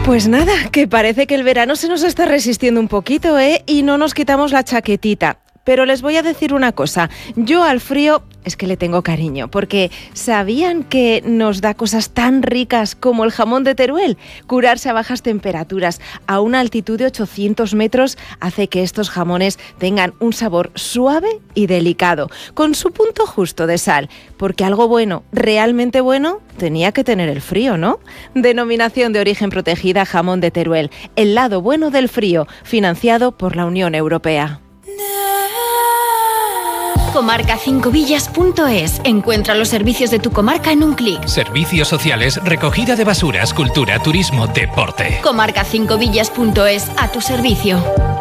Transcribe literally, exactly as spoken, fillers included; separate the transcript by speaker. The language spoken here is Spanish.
Speaker 1: Pues nada, que parece que el verano se nos está resistiendo un poquito, ¿eh? Y no nos quitamos la chaquetita. Pero les voy a decir una cosa, yo al frío es que le tengo cariño, porque ¿sabían que nos da cosas tan ricas como el jamón de Teruel? Curarse a bajas temperaturas a una altitud de ochocientos metros hace que estos jamones tengan un sabor suave y delicado, con su punto justo de sal, porque algo bueno, realmente bueno, tenía que tener el frío, ¿no? Denominación de origen protegida jamón de Teruel, el lado bueno del frío, financiado por la Unión Europea.
Speaker 2: Comarca cinco villas punto es. Encuentra los servicios de tu comarca en un clic.
Speaker 3: Servicios sociales, recogida de basuras, cultura, turismo, deporte.
Speaker 2: Comarca cinco villas punto es, a tu servicio.